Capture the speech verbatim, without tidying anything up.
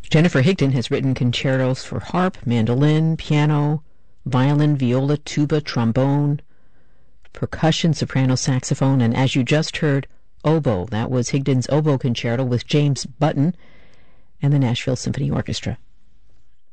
Jennifer Higdon has written concertos for harp, mandolin, piano, violin, viola, tuba, trombone, percussion, soprano, saxophone, and as you just heard, oboe. That was Higdon's oboe concerto with James Button and the Nashville Symphony Orchestra.